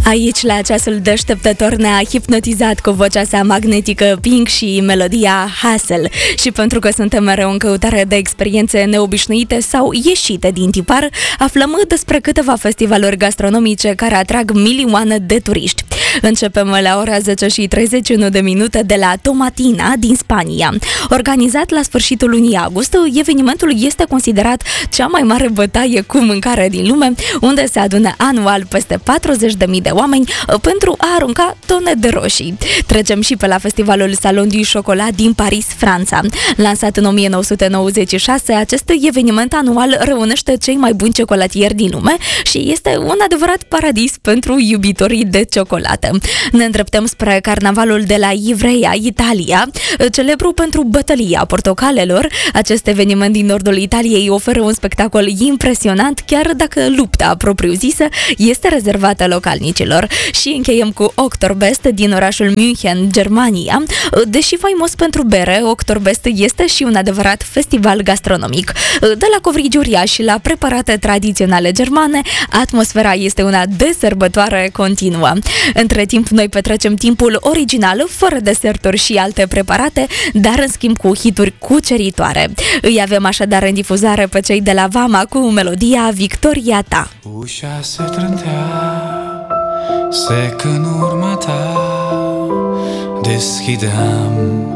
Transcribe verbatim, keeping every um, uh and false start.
Aici, la ceasul deșteptător, ne-a hipnotizat cu vocea sa magnetică Pink și melodia Hustle. Și pentru că suntem mereu în căutare de experiențe neobișnuite sau ieșite din tipar, aflăm despre câteva festivaluri gastronomice care atrag milioane de turiști. Începem la ora zece și treizeci și unu de minute de la Tomatina din Spania. Organizat la sfârșitul lunii august, evenimentul este considerat cea mai mare bătaie cu mâncare din lume, unde se adună anual peste patruzeci de mii de oameni pentru a arunca tone de roșii. Trecem și pe la festivalul Salon du Chocolat din Paris, Franța. Lansat în o mie nouă sute nouăzeci și șase, acest eveniment anual reunește cei mai buni ciocolatieri din lume și este un adevărat paradis pentru iubitorii de ciocolată. Ne îndreptăm spre carnavalul de la Ivrea, Italia, celebru pentru bătălia portocalelor. Acest eveniment din nordul Italiei oferă un spectacol impresionant, chiar dacă lupta propriu-zisă este rezervată localnicilor. Și încheiem cu Oktoberfest din orașul München, Germania. Deși faimos pentru bere, Oktoberfest este și un adevărat festival gastronomic. De la covrigi uriași la preparate tradiționale germane, atmosfera este una de sărbătoare continuă. Între timp, noi petrecem timpul original, fără deserturi și alte preparate, dar în schimb cu hituri cuceritoare. Îi avem așadar în difuzare pe cei de la Vama cu melodia Victoria ta. Ușa se trântea, sec în urma ta, deschideam